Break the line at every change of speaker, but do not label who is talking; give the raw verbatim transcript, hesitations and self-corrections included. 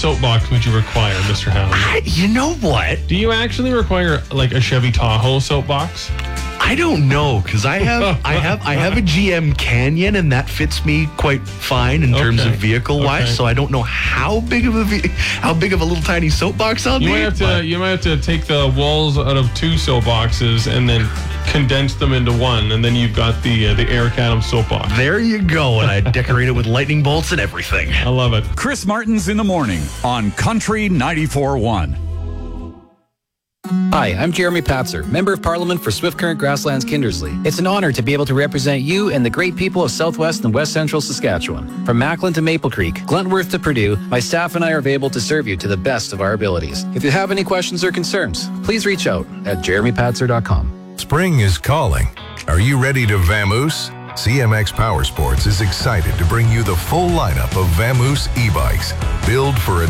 soapbox would you require, Mister Howland?
I, you know what?
Do you actually require like a Chevy Tahoe soapbox?
I don't know, because I have I have I have a G M Canyon, and that fits me quite fine in terms
Okay.
of vehicle wise.
Okay.
So I don't know how big of a ve- how big of a little tiny soapbox I'll
You
need.
might have to
but-
you might have to take the walls out of two soapboxes and then condense them into one, and then you've got the uh, the Eric Adams soapbox.
There you go, and I decorate it with lightning bolts and everything.
I love it.
Chris Martin's in the morning on Country ninety-four point one.
Hi, I'm Jeremy Patzer, Member of Parliament for Swift Current Grasslands Kindersley. It's an honor to be able to represent you and the great people of Southwest and West Central Saskatchewan. From Macklin to Maple Creek, Glentworth to Purdue, my staff and I are available to serve you to the best of our abilities. If you have any questions or concerns, please reach out at jeremy patzer dot com.
Spring is calling. Are you ready to vamoose? C M X Power Sports is excited to bring you the full lineup of vamoose e-bikes, built for a